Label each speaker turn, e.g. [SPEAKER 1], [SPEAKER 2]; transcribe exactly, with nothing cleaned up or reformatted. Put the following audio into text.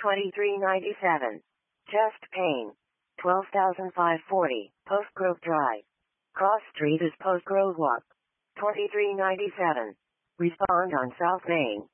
[SPEAKER 1] twenty-three ninety-seven. Chest pain, twelve thousand five hundred forty. Post Grove Drive. Cross Street is Post Grove Walk, twenty-three ninety-seven. Respond on South Main.